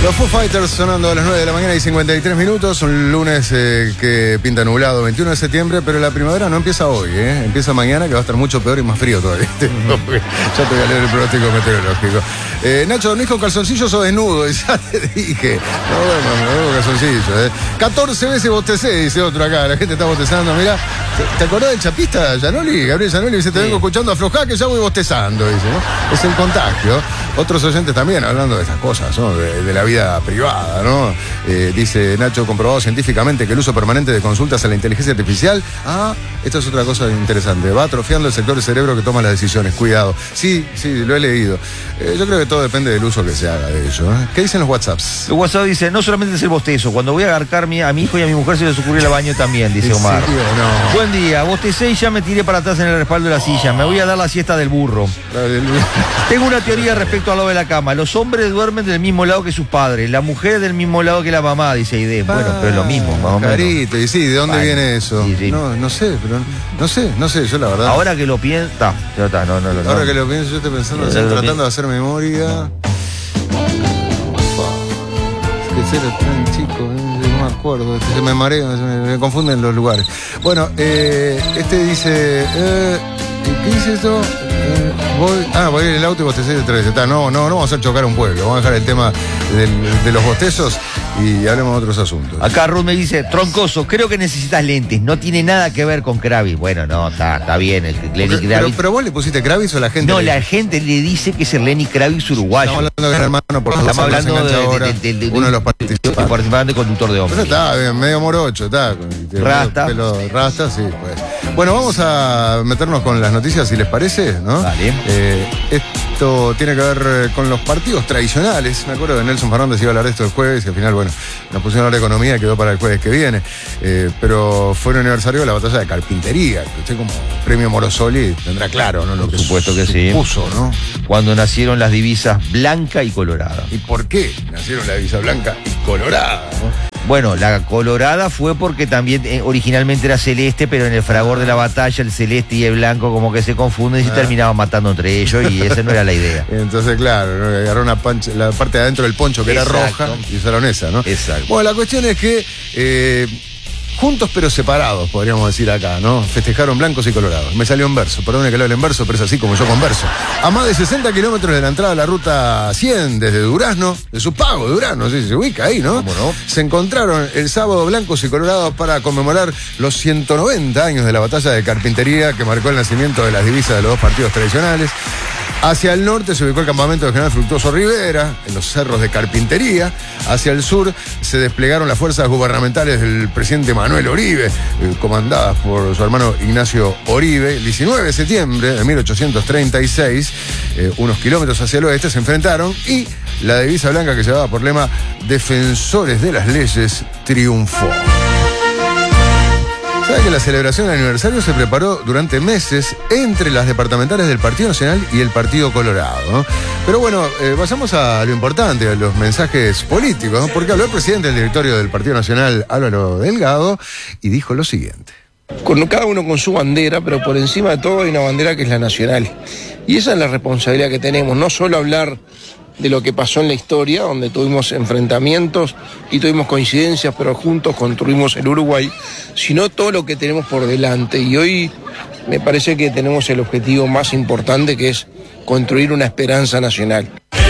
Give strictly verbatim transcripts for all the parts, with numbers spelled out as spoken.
Los Foo Fighters sonando a las nueve de la mañana y cincuenta y tres minutos. Un lunes eh, que pinta nublado, veintiuno de septiembre, pero la primavera no empieza hoy, ¿eh? Empieza mañana, que va a estar mucho peor y más frío todavía. Ya te voy a leer el pronóstico meteorológico. Eh, Nacho, ¿dormís con calzoncillos o desnudo? Y ya te dije. No, bueno, me duermo con calzoncillos. Eh. catorce veces bostecé, dice otro acá. La gente está bostezando. Mirá, ¿te, ¿te acordás del chapista Gianoli? Gabriel Gianoli dice: te vengo escuchando aflojá que ya voy bostezando, dice, ¿no? Es el contagio. Otros oyentes también hablando de estas cosas, ¿no? De, de la vida privada, ¿no? Eh, dice Nacho, comprobado científicamente que el uso permanente de consultas a la inteligencia artificial, ah, esto es otra cosa interesante, va atrofiando el sector del cerebro que toma las decisiones. Cuidado. Sí, sí, lo he leído. Eh, yo creo que todo depende del uso que se haga de ello, ¿eh? ¿Qué dicen los WhatsApps? Los WhatsApp dice, no solamente es el bostezo, cuando voy a agarcar mi, a mi hijo y a mi mujer se les ocurrió el baño también, dice Omar. ¿En serio? No. Buen día, bostecé y ya me tiré para atrás en el respaldo de la silla, me voy a dar la siesta del burro. Tengo una teoría respecto al lado de la cama. Los hombres duermen del mismo lado que sus padres, la mujer del mismo lado que la mamá, dice Aide. Bueno, pero es lo mismo, más o menos. Carito, y sí, ¿de dónde Bueno, viene eso? sí, sí. No, no sé, pero no sé, no sé, yo la verdad. Ahora que lo pienso, está, ya está, no, no, no. Ahora no. que lo pienso, yo estoy pensando, Ya estoy lo tratando pienso. de hacer memoria. Es que cero tren, chico, eh, no me acuerdo, se me mareo, se me, me confunden los lugares. Bueno, eh, este dice, eh, ¿qué dice esto? Eh, voy, ah, voy en el auto y bostecé de tres. Está, no, no, no vamos a hacer chocar a un pueblo, vamos a dejar el tema del, de los bostezos y hablemos de otros asuntos. Acá Ruth me dice, troncoso, creo que necesitas lentes, no tiene nada que ver con Kravis. Bueno, no, está, está bien, el Lenny pero, Kravitz. pero, pero vos le pusiste Kravis o la gente. No, le... la gente le dice que es el Lenny Kravitz uruguayo. Estamos hablando de un hermano, por Estamos favor, hablando nos de, engancha ahora de, de, de, de uno de los de participantes. participante conductor de Pero hombre. está bien, medio morocho, está. Rasta. Pelo, rasta, sí, pues. Bueno, vamos a meternos con las noticias, si les parece, ¿no? Dale. Eh, esto tiene que ver con los partidos tradicionales. Me acuerdo que Nelson Fernández iba a hablar de esto el jueves y al final, bueno, nos pusieron a hablar de economía y quedó para el jueves que viene. Eh, pero fue un aniversario de la batalla de Carpintería, que usted como premio Morosoli tendrá claro, ¿no? Lo Por que supuesto que sí. supuso, ¿no? Cuando nacieron las divisas blanca y colorada. ¿Y por qué nacieron la divisa blanca y colorada, ¿no? Bueno, la colorada fue porque también eh, originalmente era celeste, pero en el fragor de la batalla el celeste y el blanco como que se confunden y se Ah. terminaban matando entre ellos y esa no era la idea. Entonces, claro, ¿no? Agarró una pancha, la parte de adentro del poncho que Exacto. era roja y usaron esa, ¿no? Exacto. Bueno, la cuestión es que eh, juntos pero separados, podríamos decir acá, ¿no? Festejaron blancos y colorados. Me salió en verso, perdone que lo hable en verso, pero es así como yo converso. A más de sesenta kilómetros de la entrada a la ruta cien, desde Durazno, de su pago, Durazno, sí, se ubica ahí, ¿no? ¿Cómo no? Se encontraron el sábado blancos y colorados para conmemorar los ciento noventa años de la batalla de Carpintería que marcó el nacimiento de las divisas de los dos partidos tradicionales. Hacia el norte se ubicó el campamento del general Fructuoso Rivera, en los cerros de Carpintería. Hacia el sur se desplegaron las fuerzas gubernamentales del presidente Manuel Oribe, eh, comandadas por su hermano Ignacio Oribe. El diecinueve de septiembre de mil ochocientos treinta y seis, eh, unos kilómetros hacia el oeste, se enfrentaron y la divisa blanca, que llevaba por lema Defensores de las Leyes, triunfó. ¿Sabe que la celebración del aniversario se preparó durante meses entre las departamentales del Partido Nacional y el Partido Colorado, ¿no? Pero bueno, eh, vayamos a lo importante, a los mensajes políticos, ¿no? Porque habló el presidente del directorio del Partido Nacional, Álvaro Delgado, y dijo lo siguiente. Con cada uno con su bandera, pero por encima de todo hay una bandera que es la nacional. Y esa es la responsabilidad que tenemos, no solo hablar de lo que pasó en la historia, donde tuvimos enfrentamientos y tuvimos coincidencias, pero juntos construimos el Uruguay, sino todo lo que tenemos por delante. Y hoy me parece que tenemos el objetivo más importante, que es construir una esperanza nacional.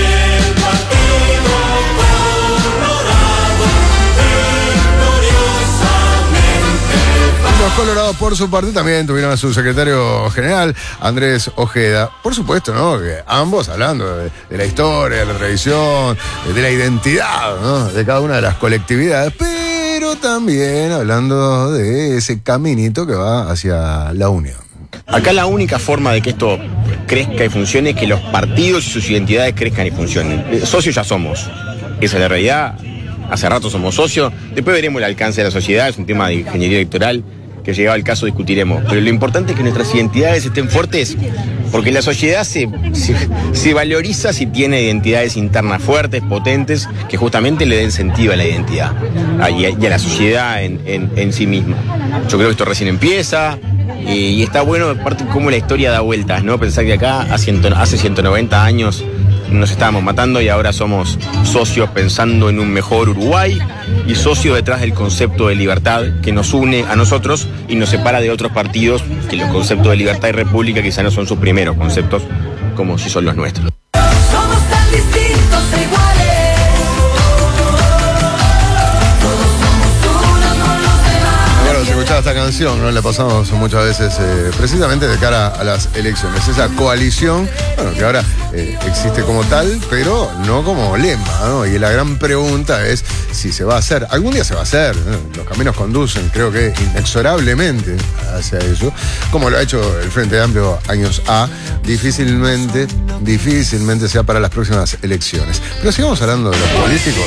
Los colorados, por su parte, también tuvieron a su secretario general, Andrés Ojeda. Por supuesto, ¿no? Que ambos hablando de, de la historia, de la tradición, de, de la identidad, ¿no? De cada una de las colectividades, pero también hablando de ese caminito que va hacia la unión. Acá la única forma de que esto crezca y funcione es que los partidos y sus identidades crezcan y funcionen. Eh, Socios ya somos. Esa es la realidad. Hace rato somos socios. Después veremos el alcance de la sociedad. Es un tema de ingeniería electoral que llegado al caso discutiremos. Pero lo importante es que nuestras identidades estén fuertes, porque la sociedad se, se, se valoriza si tiene identidades internas fuertes, potentes, que justamente le den sentido a la identidad a, y, a, y a la sociedad en, en, en sí misma. Yo creo que esto recién empieza. Y, y está bueno, aparte, cómo la historia da vueltas, ¿no? Pensar que acá hace ciento noventa años nos estábamos matando y ahora somos socios pensando en un mejor Uruguay y socios detrás del concepto de libertad que nos une a nosotros y nos separa de otros partidos que los conceptos de libertad y república quizá no son sus primeros conceptos como si son los nuestros. Somos tan distintos e iguales. Bueno, se escuchaba esta canción, ¿no? La pasamos muchas veces eh, precisamente de cara a las elecciones. Esa coalición, bueno, que ahora eh, existe como tal, pero no como lema, ¿no? Y la gran pregunta es si se va a hacer. Algún día se va a hacer, ¿no? Los caminos conducen, creo que inexorablemente hacia eso, como lo ha hecho el Frente Amplio años A, difícilmente, difícilmente sea para las próximas elecciones. Pero sigamos hablando de los políticos.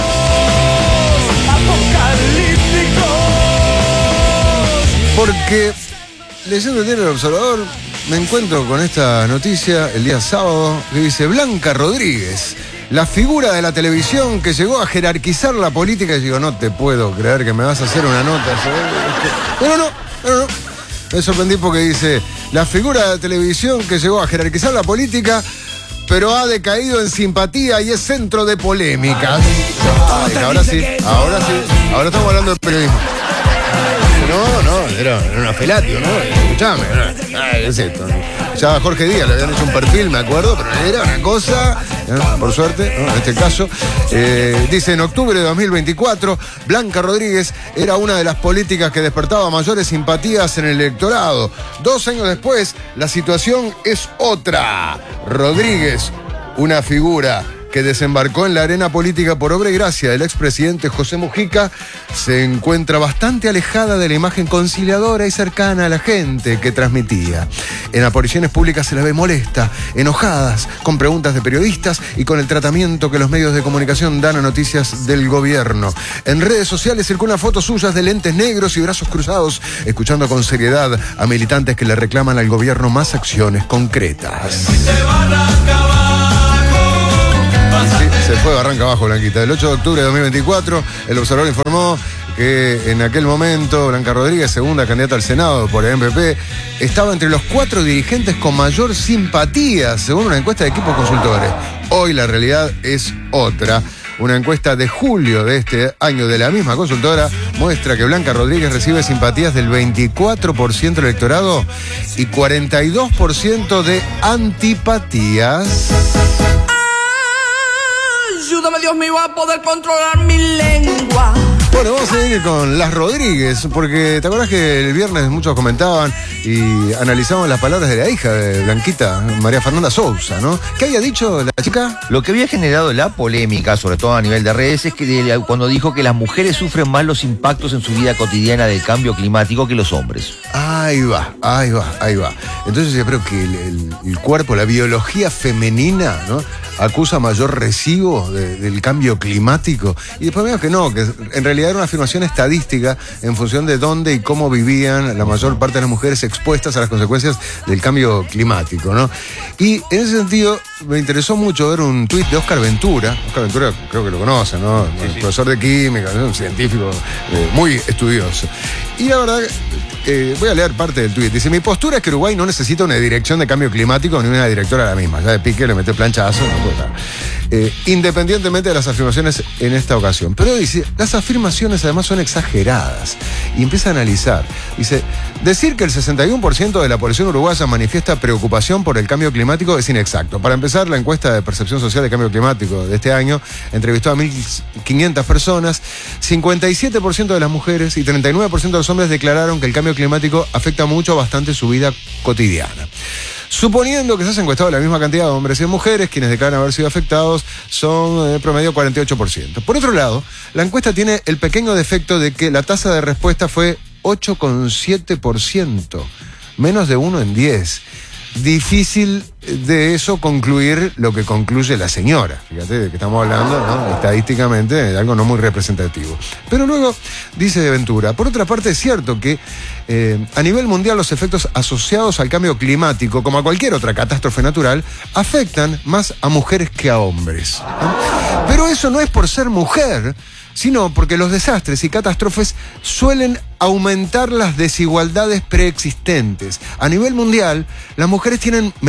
Porque leyendo el diario El Observador me encuentro con esta noticia el día sábado que dice: Blanca Rodríguez, la figura de la televisión que llegó a jerarquizar la política. Y digo, no te puedo creer que me vas a hacer una nota. Pero no, pero no. Me sorprendí porque dice: la figura de la televisión que llegó a jerarquizar la política, pero ha decaído en simpatía y es centro de polémicas. Ay, ahora sí, ahora sí, ahora estamos hablando de periodismo. No, no, era, era una felatio, ¿no? Escuchame, no, ay, es esto. Ya a Jorge Díaz le habían hecho un perfil, me acuerdo, pero era una cosa, ¿no? Por suerte, ¿no? En este caso. Eh, dice, en octubre de dos mil veinticuatro, Blanca Rodríguez era una de las políticas que despertaba mayores simpatías en el electorado. Dos años después, la situación es otra. Rodríguez, una figura que desembarcó en la arena política por obra y gracia del expresidente José Mujica, se encuentra bastante alejada de la imagen conciliadora y cercana a la gente que transmitía. En apariciones públicas se la ve molesta, enojadas, con preguntas de periodistas y con el tratamiento que los medios de comunicación dan a noticias del gobierno. En redes sociales circulan fotos suyas de lentes negros y brazos cruzados, escuchando con seriedad a militantes que le reclaman al gobierno más acciones concretas. Sí, se fue barranca abajo, Blanquita. El ocho de octubre de dos mil veinticuatro, el Observador informó que en aquel momento Blanca Rodríguez, segunda candidata al Senado por el M P P, estaba entre los cuatro dirigentes con mayor simpatía, según una encuesta de equipos consultores. Hoy la realidad es otra. Una encuesta de julio de este año de la misma consultora muestra que Blanca Rodríguez recibe simpatías del veinticuatro por ciento del electorado y cuarenta y dos por ciento de antipatías. Ayúdame, Dios mío, a poder controlar mi lengua. Bueno, vamos a ir con las Rodríguez, porque te acordás que el viernes muchos comentaban y analizaban las palabras de la hija de Blanquita, María Fernanda Sousa, ¿no? ¿Qué había dicho la chica? Lo que había generado la polémica, sobre todo a nivel de redes, es que cuando dijo que las mujeres sufren más los impactos en su vida cotidiana del cambio climático que los hombres. Ahí va, ahí va, ahí va. Entonces yo creo que el, el, el cuerpo, la biología femenina, ¿no?, acusa mayor recibo de, del cambio climático. Y después vemos que no, que en realidad era una afirmación estadística en función de dónde y cómo vivían la mayor parte de las mujeres expuestas a las consecuencias del cambio climático, ¿no? Y en ese sentido me interesó mucho ver un tuit de Oscar Ventura. Oscar Ventura creo que lo conocen, ¿no? Sí, sí. Profesor de química, un científico eh, muy estudioso. Y la verdad, eh, voy a leer parte del tuit. Dice: mi postura es que Uruguay no necesita una dirección de cambio climático ni una directora a la misma. Ya de pique le mete planchazo, no puede estar. Eh, independientemente de las afirmaciones en esta ocasión. Pero dice, las afirmaciones además son exageradas. Y empieza a analizar. Dice, decir que el sesenta y uno por ciento de la población uruguaya manifiesta preocupación por el cambio climático es inexacto. Para empezar, la encuesta de percepción social de cambio climático de este año entrevistó a mil quinientas personas. cincuenta y siete por ciento de las mujeres y treinta y nueve por ciento de los hombres declararon que el cambio climático afecta mucho o bastante su vida cotidiana. Suponiendo que se haya encuestado la misma cantidad de hombres y de mujeres, quienes declaran haber sido afectados son en promedio cuarenta y ocho por ciento. Por otro lado, la encuesta tiene el pequeño defecto de que la tasa de respuesta fue ocho coma siete por ciento, menos de uno en diez. Difícil de eso concluir lo que concluye la señora. Fíjate de que estamos hablando, ¿no?, estadísticamente de algo no muy representativo. Pero luego dice Ventura, por otra parte es cierto que eh, a nivel mundial los efectos asociados al cambio climático, como a cualquier otra catástrofe natural, afectan más a mujeres que a hombres, ¿no? Pero eso no es por ser mujer, sino porque los desastres y catástrofes suelen aumentar las desigualdades preexistentes. A nivel mundial, las mujeres tienen menor capacidad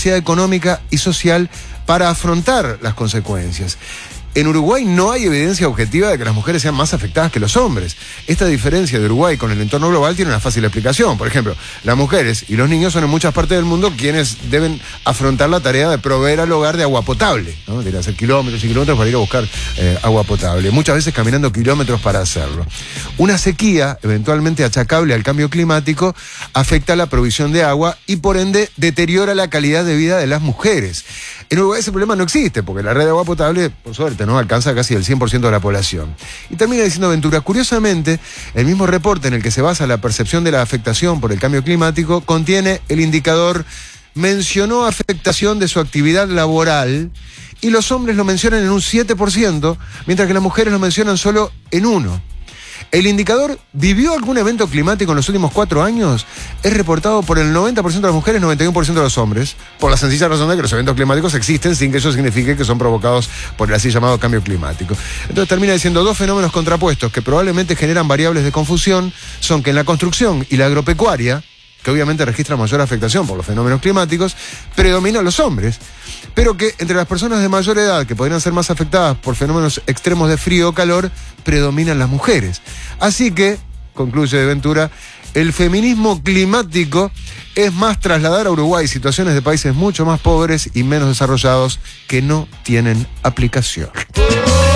capacidad económica y social para afrontar las consecuencias. En Uruguay no hay evidencia objetiva de que las mujeres sean más afectadas que los hombres. Esta diferencia de Uruguay con el entorno global tiene una fácil explicación. Por ejemplo, las mujeres y los niños son en muchas partes del mundo quienes deben afrontar la tarea de proveer al hogar de agua potable, ¿no? De ir a hacer kilómetros y kilómetros para ir a buscar eh, agua potable, muchas veces caminando kilómetros para hacerlo. Una sequía, eventualmente achacable al cambio climático, afecta la provisión de agua y por ende deteriora la calidad de vida de las mujeres. En Uruguay ese problema no existe, porque la red de agua potable, por suerte, ¿no? Alcanza casi el cien por ciento de la población. Y termina diciendo Ventura, curiosamente, el mismo reporte en el que se basa la percepción de la afectación por el cambio climático contiene el indicador mencionó afectación de su actividad laboral y los hombres lo mencionan en un siete por ciento, mientras que las mujeres lo mencionan solo en uno por ciento. El indicador ¿vivió algún evento climático en los últimos cuatro años? Es reportado por el noventa por ciento de las mujeres, noventa y uno por ciento de los hombres, por la sencilla razón de que los eventos climáticos existen sin que eso signifique que son provocados por el así llamado cambio climático. Entonces termina diciendo dos fenómenos contrapuestos que probablemente generan variables de confusión son que en la construcción y la agropecuaria, que obviamente registra mayor afectación por los fenómenos climáticos, predominan los hombres, pero que entre las personas de mayor edad que podrían ser más afectadas por fenómenos extremos de frío o calor, predominan las mujeres. Así que, concluye Ventura, el feminismo climático es más trasladar a Uruguay situaciones de países mucho más pobres y menos desarrollados que no tienen aplicación.